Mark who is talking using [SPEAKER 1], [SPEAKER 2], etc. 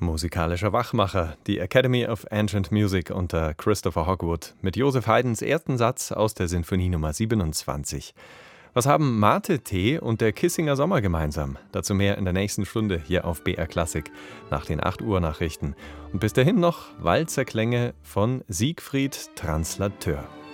[SPEAKER 1] Musikalischer Wachmacher, die Academy of Ancient Music unter Christopher Hogwood mit Joseph Haydns ersten Satz aus der Sinfonie Nummer 27. Was haben Mate Tee und der Kissinger Sommer gemeinsam? Dazu mehr in der nächsten Stunde hier auf BR Klassik nach den 8 Uhr Nachrichten. Und bis dahin noch Walzerklänge von Siegfried Translateur.